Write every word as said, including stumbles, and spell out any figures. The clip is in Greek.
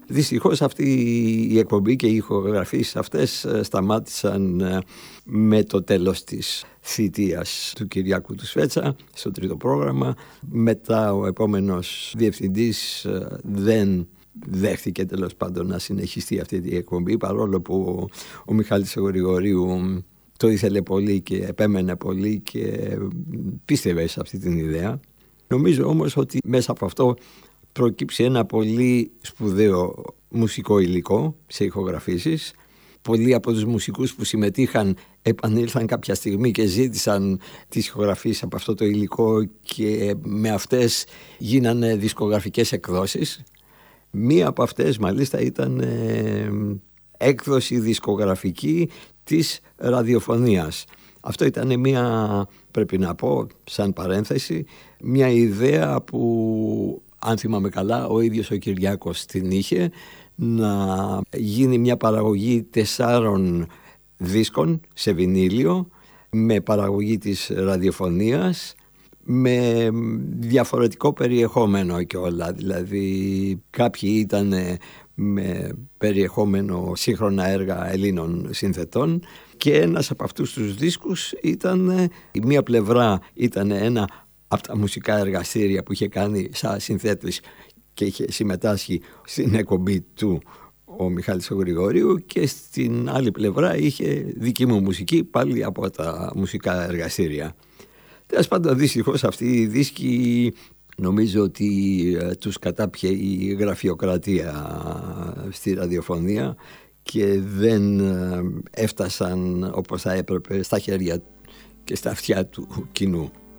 Δυστυχώς αυτή η εκπομπή και οι ηχογραφίες αυτές σταμάτησαν με το τέλος της θητείας του Κυριάκου του Σφέτσα στο τρίτο πρόγραμμα. Μετά ο επόμενος διευθυντής δεν δέχτηκε τέλος πάντων να συνεχιστεί αυτή η εκπομπή, παρόλο που ο Μιχάλης Γρηγορίου το ήθελε πολύ και επέμενε πολύ και πίστευε σε αυτή την ιδέα. Νομίζω όμως ότι μέσα από αυτό προκύψει ένα πολύ σπουδαίο μουσικό υλικό σε ηχογραφήσεις. Πολλοί από τους μουσικούς που συμμετείχαν επανήλθαν κάποια στιγμή και ζήτησαν τις ηχογραφίες από αυτό το υλικό και με αυτές γίνανε δισκογραφικές εκδόσεις. Μία από αυτές μάλιστα ήταν ε, έκδοση δισκογραφική της ραδιοφωνίας. Αυτό ήταν μία, πρέπει να πω σαν παρένθεση, μια ιδέα που, αν θυμάμαι καλά, ο ίδιος ο Κυριάκος την είχε, να γίνει μια παραγωγή τεσσάρων δίσκων σε βινίλιο με παραγωγή της ραδιοφωνίας, με διαφορετικό περιεχόμενο και όλα. Δηλαδή κάποιοι ήταν με περιεχόμενο σύγχρονα έργα Ελλήνων συνθετών και ένας από αυτούς τους δίσκους ήταν, η μία πλευρά ήταν ένα από τα μουσικά εργαστήρια που είχε κάνει σαν συνθέτης και είχε συμμετάσχει στην εκπομπή του ο Μιχάλης Γρηγορίου, και στην άλλη πλευρά είχε δική μου μουσική πάλι από τα μουσικά εργαστήρια. Τέλος πάντων, δυστυχώς αυτοί οι δίσκοι νομίζω ότι ε, τους κατάπιε η γραφειοκρατία στη ραδιοφωνία και δεν ε, έφτασαν όπως θα έπρεπε στα χέρια και στα αυτιά του κοινού.